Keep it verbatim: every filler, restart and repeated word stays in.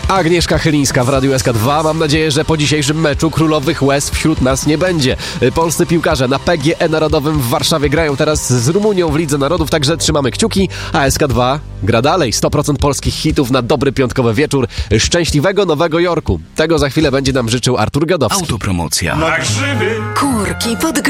Agnieszka Chylińska w Radiu S K dwa. Mam nadzieję, że po dzisiejszym meczu królowych łez wśród nas nie będzie. Polscy piłkarze na P G E Narodowym w Warszawie grają teraz z Rumunią w Lidze Narodów, także trzymamy kciuki, a S K dwa gra dalej. sto procent polskich hitów na dobry piątkowy wieczór. Szczęśliwego Nowego Jorku. Tego za chwilę będzie nam życzył Artur Gadowski. Autopromocja. Na grzyby. Kurki pod